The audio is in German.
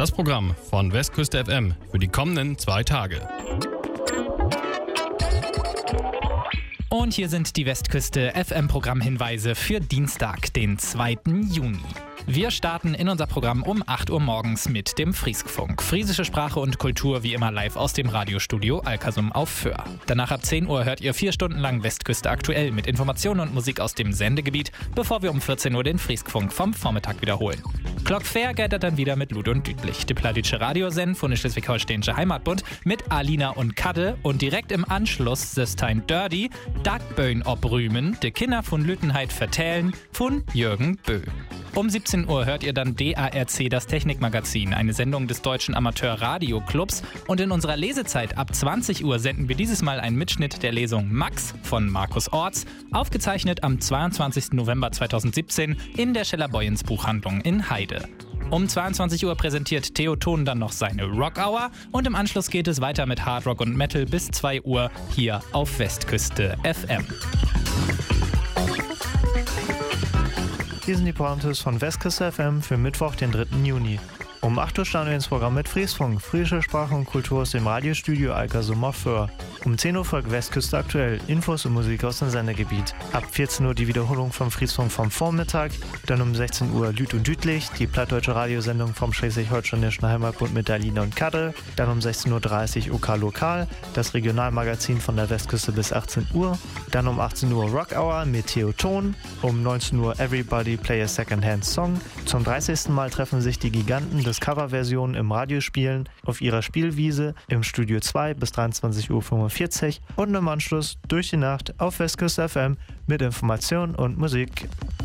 Das Programm von Westküste FM für die kommenden 2 Tage. Und hier sind die Westküste FM-Programmhinweise für Dienstag, den 2. Juni. Wir starten in unser Programm um 8 Uhr morgens mit dem Frieskfunk. Friesische Sprache und Kultur wie immer live aus dem Radiostudio Alkersum auf Föhr. Danach ab 10 Uhr hört ihr 4 Stunden lang Westküste aktuell mit Informationen und Musik aus dem Sendegebiet, bevor wir um 14 Uhr den Frieskfunk vom Vormittag wiederholen. Glockfair geht dann wieder mit Lud und Dütlich, die Plattdeutsche Radiosend von der Schleswig-Holsteinische Heimatbund mit Alina und Kadde und direkt im Anschluss Süstein Dirty, Dagböen obrühmen, de Kinder von Lüttenheit vertellen von Jürgen Bö. Um 17 Uhr hört ihr dann DARC, das Technikmagazin, eine Sendung des Deutschen Amateur-Radio-Clubs. Und in unserer Lesezeit ab 20 Uhr senden wir dieses Mal einen Mitschnitt der Lesung Max von Markus Orts, aufgezeichnet am 22. November 2017 in der Scheller-Boyens Buchhandlung in Heide. Um 22 Uhr präsentiert Theo Thon dann noch seine Rock Hour und im Anschluss geht es weiter mit Hard Rock und Metal bis 2 Uhr hier auf Westküste FM. Hier sind die Pointes von Westküste FM für Mittwoch, den 3. Juni. Um 8 Uhr starten wir ins Programm mit Frieskfunk, friesische Sprache und Kultur aus dem Radiostudio Alkersum auf Föhr. Um 10 Uhr folgt Westküste aktuell, Infos und Musik aus dem Sendegebiet. Ab 14 Uhr die Wiederholung vom Frieskfunk vom Vormittag, dann um 16 Uhr Lüd und Dütlich, die plattdeutsche Radiosendung vom Schleswig-Holsteinischen Heimatbund mit Alina und Kadde, dann um 16.30 Uhr OK Lokal, das Regionalmagazin von der Westküste bis 18 Uhr, dann um 18 Uhr Rock Hour mit Theo Thon, um 19 Uhr Everybody Play a Secondhand Song. Zum 30. Mal treffen sich die Giganten des Coverversionen im Radiospielen auf ihrer Spielwiese im Studio 2 bis 23.45 Uhr und im Anschluss durch die Nacht auf Westküste FM mit Information und Musik.